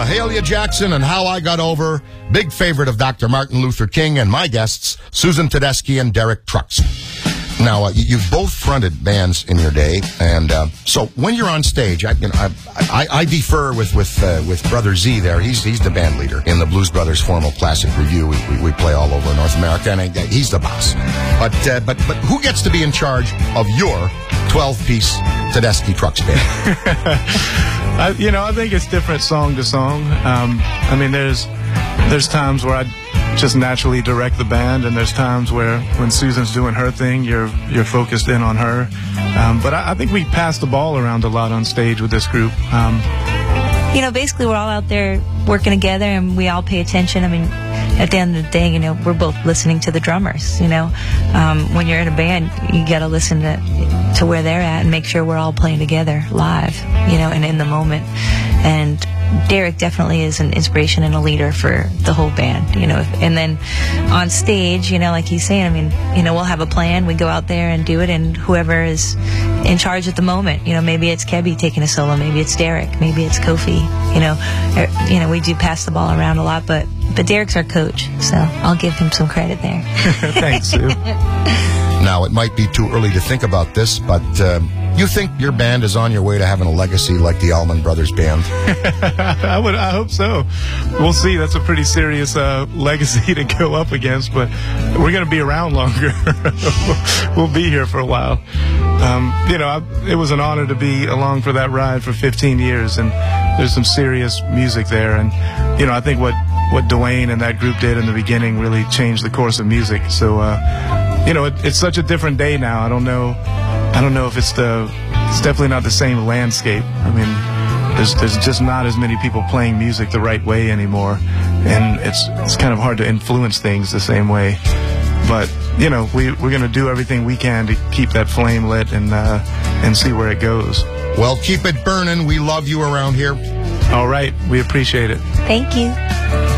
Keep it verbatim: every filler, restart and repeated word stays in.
Mahalia Jackson and How I Got Over, big favorite of Doctor Martin Luther King, and my guests, Susan Tedeschi and Derek Trucks. Now, uh, you've both fronted bands in your day, and uh, so when you're on stage, I, you know, I, I, I defer with with uh, with Brother Z there. He's he's the band leader in the Blues Brothers Formal Classic Review. We, we, we play all over North America, and I, he's the boss. But uh, but but who gets to be in charge of your twelve-piece Tedeschi Trucks band? I, you know, I think it's different song to song. Um, I mean, there's there's times where I just naturally direct the band, and there's times where when Susan's doing her thing, you're you're focused in on her. Um, but I, I think we pass the ball around a lot on stage with this group. Um, you know, basically we're all out there working together, and we all pay attention. I mean, at the end of the day, you know, we're both listening to the drummers. You know, um, when you're in a band, you got to listen to to where they're at and make sure we're all playing together live. You know, and in the moment. And Derek definitely is an inspiration and a leader for the whole band, you know. And then on stage, you know, like he's saying, I mean, you know, we'll have a plan. We go out there and do it, and whoever is in charge at the moment, you know, maybe it's Kebby taking a solo, maybe it's Derek, maybe it's Kofi, you know. Or, you know, we do pass the ball around a lot, but but Derek's our coach, so I'll give him some credit there. Thanks, Sue. Now, it might be too early to think about this, but uh, you think your band is on your way to having a legacy like the Allman Brothers Band? I would. I hope so. We'll see. That's a pretty serious uh, legacy to go up against, but we're going to be around longer. We'll be here for a while. Um, you know, I, it was an honor to be along for that ride for fifteen years, and there's some serious music there. And, you know, I think what, what Dwayne and that group did in the beginning really changed the course of music. So, uh, you know, it, it's such a different day now. I don't know. I don't know if it's the, it's definitely not the same landscape. I mean, there's there's just not as many people playing music the right way anymore, and it's it's kind of hard to influence things the same way. But you know, we we're gonna do everything we can to keep that flame lit and uh, and see where it goes. Well, keep it burning. We love you around here. All right, we appreciate it. Thank you.